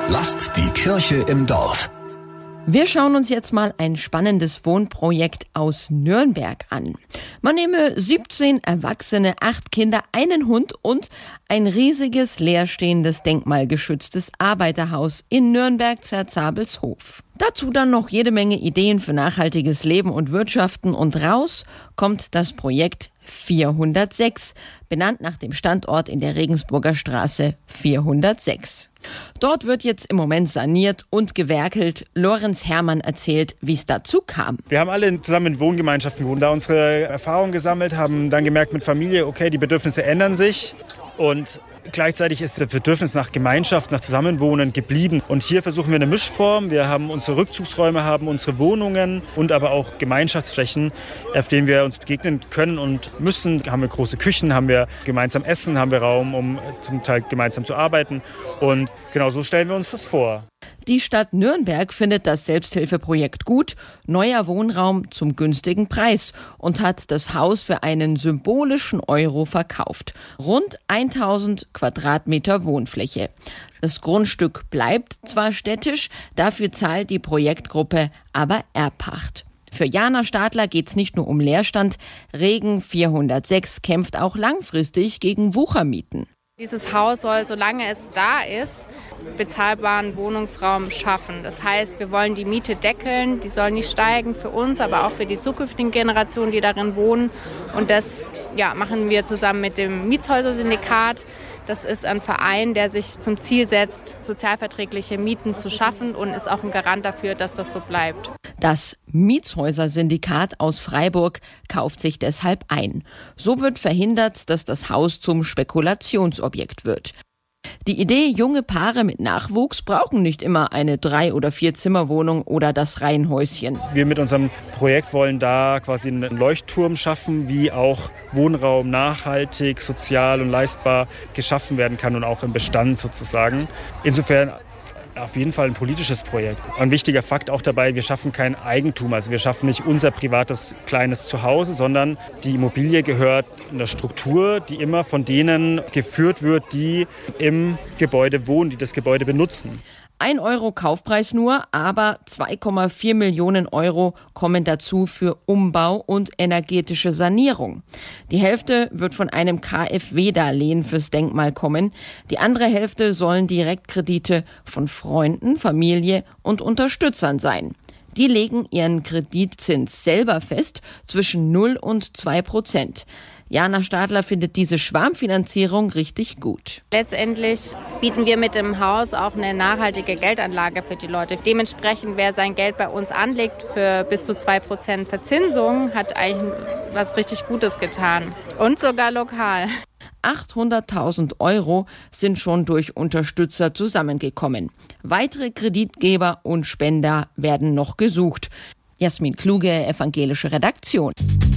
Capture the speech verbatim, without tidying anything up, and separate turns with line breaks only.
Lasst die Kirche im Dorf.
Wir schauen uns jetzt mal ein spannendes Wohnprojekt aus Nürnberg an. Man nehme siebzehn Erwachsene, acht Kinder, einen Hund und ein riesiges leerstehendes denkmalgeschütztes Arbeiterhaus in Nürnberg-Zerzabelshof. Dazu dann noch jede Menge Ideen für nachhaltiges Leben und Wirtschaften und raus kommt das Projekt vierhundertsechs, benannt nach dem Standort in der Regensburger Straße vierhundertsechs. Dort wird jetzt im Moment saniert und gewerkelt. Lorenz Herrmann erzählt, wie es dazu kam.
Wir haben alle zusammen in Wohngemeinschaften gewohnt, da unsere Erfahrungen gesammelt, haben dann gemerkt mit Familie, okay, die Bedürfnisse ändern sich und gleichzeitig ist das Bedürfnis nach Gemeinschaft, nach Zusammenwohnen geblieben. Und hier versuchen wir eine Mischform. Wir haben unsere Rückzugsräume, haben unsere Wohnungen und aber auch Gemeinschaftsflächen, auf denen wir uns begegnen können und müssen. Haben wir große Küchen, haben wir gemeinsam Essen, haben wir Raum, um zum Teil gemeinsam zu arbeiten. Und genau so stellen wir uns das vor.
Die Stadt Nürnberg findet das Selbsthilfeprojekt gut, neuer Wohnraum zum günstigen Preis und hat das Haus für einen symbolischen Euro verkauft. Rund tausend Quadratmeter Wohnfläche. Das Grundstück bleibt zwar städtisch, dafür zahlt die Projektgruppe aber Erbpacht. Für Jana Stadler geht es nicht nur um Leerstand, Regen vierhundertsechs kämpft auch langfristig gegen Wuchermieten.
Dieses Haus soll, solange es da ist, bezahlbaren Wohnungsraum schaffen. Das heißt, wir wollen die Miete deckeln, die soll nicht steigen für uns, aber auch für die zukünftigen Generationen, die darin wohnen. Und das ja, machen wir zusammen mit dem Mietshäuser-Syndikat. Das ist ein Verein, der sich zum Ziel setzt, sozialverträgliche Mieten zu schaffen und ist auch ein Garant dafür, dass das so bleibt.
Das Mietshäuser-Syndikat aus Freiburg kauft sich deshalb ein. So wird verhindert, dass das Haus zum Spekulationsobjekt wird. Die Idee, junge Paare mit Nachwuchs brauchen nicht immer eine Drei- oder Vier-Zimmer-Wohnung oder das Reihenhäuschen.
Wir mit unserem Projekt wollen da quasi einen Leuchtturm schaffen, wie auch Wohnraum nachhaltig, sozial und leistbar geschaffen werden kann und auch im Bestand sozusagen. Insofern auf jeden Fall ein politisches Projekt. Ein wichtiger Fakt auch dabei, wir schaffen kein Eigentum. Also wir schaffen nicht unser privates kleines Zuhause, sondern die Immobilie gehört einer Struktur, die immer von denen geführt wird, die im Gebäude wohnen, die das Gebäude benutzen.
Ein Euro Kaufpreis nur, aber zwei Komma vier Millionen Euro kommen dazu für Umbau und energetische Sanierung. Die Hälfte wird von einem K f W-Darlehen fürs Denkmal kommen. Die andere Hälfte sollen Direktkredite von Freunden, Familie und Unterstützern sein. Die legen ihren Kreditzins selber fest, zwischen null und zwei Prozent. Jana Stadler findet diese Schwarmfinanzierung richtig gut.
Letztendlich bieten wir mit dem Haus auch eine nachhaltige Geldanlage für die Leute. Dementsprechend, wer sein Geld bei uns anlegt für bis zu zwei Prozent Verzinsung, hat eigentlich was richtig Gutes getan. Und sogar lokal.
achthunderttausend Euro sind schon durch Unterstützer zusammengekommen. Weitere Kreditgeber und Spender werden noch gesucht. Jasmin Kluge, evangelische Redaktion.